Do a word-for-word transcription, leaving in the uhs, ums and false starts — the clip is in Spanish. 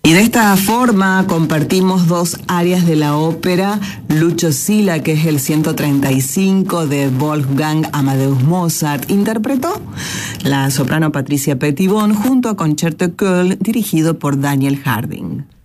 Y de esta forma compartimos dos áreas de la ópera. Lucio Silla, que es el ciento treinta y cinco de Wolfgang Amadeus Mozart, interpretó la soprano Patricia Petitbon junto a Concerto Köln, dirigido por Daniel Harding.